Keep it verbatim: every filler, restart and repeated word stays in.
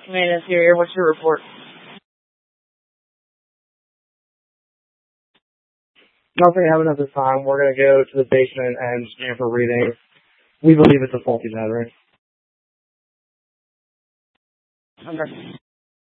Command Interior, what's your report? Nothing happened at this time. We're going to go to the basement and scan for readings. We believe it's a faulty battery. Okay.